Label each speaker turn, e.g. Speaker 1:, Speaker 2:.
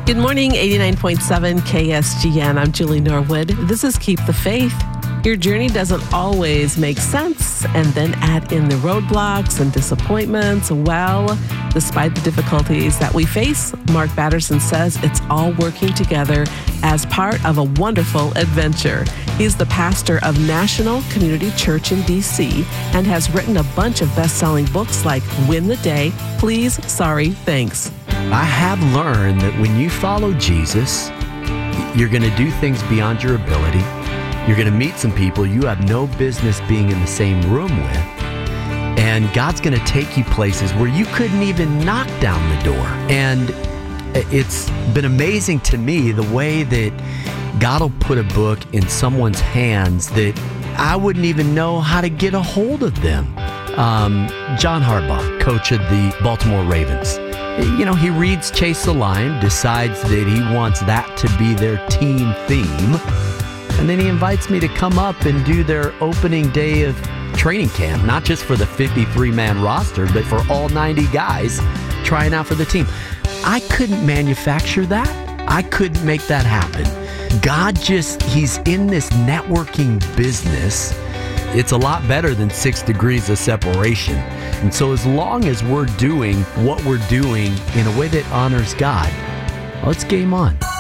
Speaker 1: Good morning, 89.7 KSGN. I'm Julie Norwood. This is Keep the Faith. Your journey doesn't always make sense, and then add in the roadblocks and disappointments. Well, despite the difficulties that we face, Mark Batterson says it's all working together as part of a wonderful adventure. He's the pastor of National Community Church in D.C. and has written a bunch of best-selling books like Win the Day, Please, Sorry, Thanks.
Speaker 2: I have learned that when you follow Jesus, you're going to do things beyond your ability. You're going to meet some people you have no business being in the same room with. And God's going to take you places where you couldn't even knock down the door. And it's been amazing to me the way that God will put a book in someone's hands that I wouldn't even know how to get a hold of them. John Harbaugh, coach of the Baltimore Ravens. You know, he reads Chase the Lion, decides that he wants that to be their team theme. And then he invites me to come up and do their opening day of training camp, not just for the 53-man roster, but for all 90 guys trying out for the team. I couldn't manufacture that. I couldn't make that happen. God he's in this networking business. It's a lot better than 6 degrees of separation. And so as long as we're doing what we're doing in a way that honors God, well, it's game on.